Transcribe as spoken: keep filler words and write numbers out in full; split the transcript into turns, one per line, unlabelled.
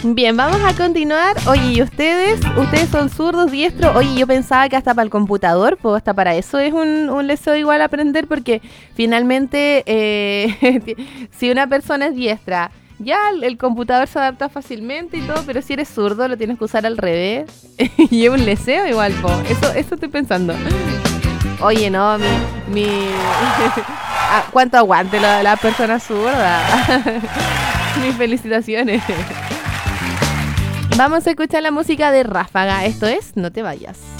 Bien, vamos a continuar. Oye, ¿y ustedes? ¿Ustedes son zurdos, diestros? Oye, yo pensaba que hasta para el computador, pues hasta para eso es un, un leseo igual aprender, porque finalmente, eh, si una persona es diestra, ya el, el computador se adapta fácilmente y todo, pero si eres zurdo lo tienes que usar al revés. Y es un leseo igual, po. Eso, eso estoy pensando. Oye, no, mi... mi ah, ¿cuánto aguante la, la persona zurda? Mis felicitaciones. Vamos a escuchar la música de Ráfaga. Esto es No te vayas.